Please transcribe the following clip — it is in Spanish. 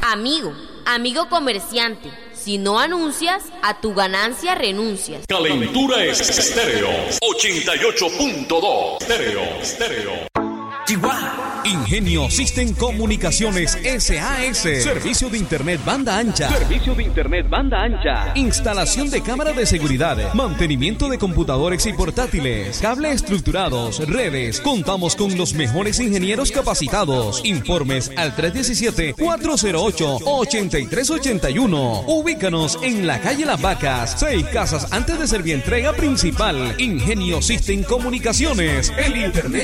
Amigo comerciante, si no anuncias, a tu ganancia renuncias. Calentura Estéreo 88.2. Estéreo. Chihuahua. Ingenio System Comunicaciones SAS. Servicio de internet banda ancha. Instalación de cámara de seguridad. Mantenimiento de computadores y portátiles. Cable estructurados. Redes. Contamos con los mejores ingenieros capacitados. Informes al 317-408-8381. Ubícanos en la calle Las Vacas, 6 casas antes de Servientrega Principal. Ingenio System Comunicaciones. El internet